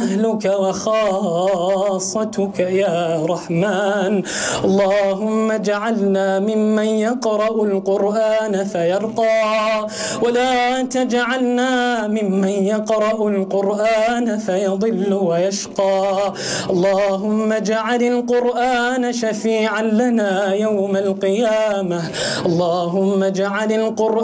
أهلك وخاصتك يا رحمن. اللهم اجعلنا ممن يقرأ القرآن فيرقى، ولا تجعلنا ممن يقرأ القرآن فيضل ويشقى. اللهم اجعل القرآن شفيعا لنا يوم القيامة. اللهم اجعل القرآن